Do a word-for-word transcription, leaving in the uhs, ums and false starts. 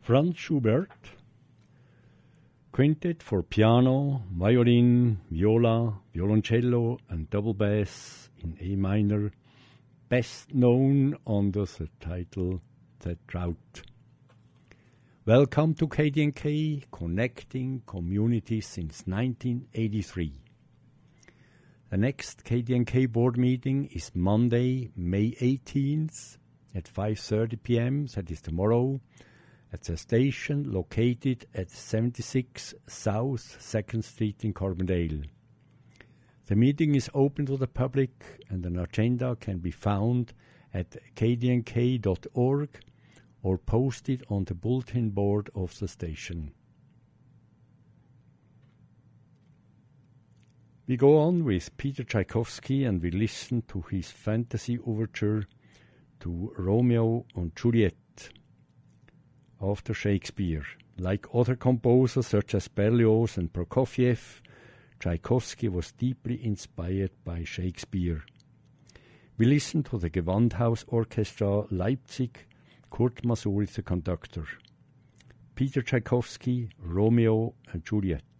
Franz Schubert, Quintet for piano, violin, viola, violoncello and double bass in A minor, best known under the title The Drought. Welcome to K D and K, connecting communities since nineteen eighty-three. The next K D and K board meeting is Monday, May eighteenth at five thirty p.m., that is tomorrow, at the station located at seventy-six South second Street in Carbondale. The meeting is open to the public and an agenda can be found at k d n k dot org or posted on the bulletin board of the station. We go on with Peter Tchaikovsky and we listen to his fantasy overture to Romeo and Juliet after Shakespeare. Like other composers such as Berlioz and Prokofiev, Tchaikovsky was deeply inspired by Shakespeare. We listen to the Gewandhaus Orchestra Leipzig, Kurt Masur is the conductor. Peter Tchaikovsky, Romeo and Juliet.